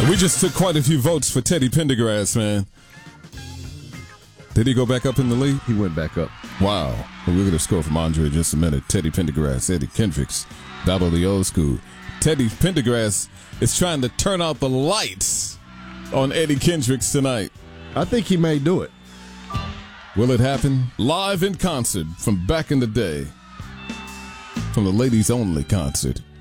We just took quite a few votes for Teddy Pendergrass, man. Did he go back up in the league? He went back up. Wow. We're going to score from Andre in just a minute. Teddy Pendergrass, Eddie Kendricks, battle of the old school. Teddy Pendergrass is trying to turn out the lights on Eddie Kendricks tonight. I think he may do it. Will it happen? Live in concert from back in the day. From the Ladies Only concert.